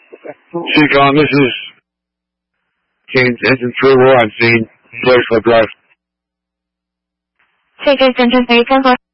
Seacon, this is Kane's Engine 3. We're on scene. Blakesville Drive. Take Engine 3, 10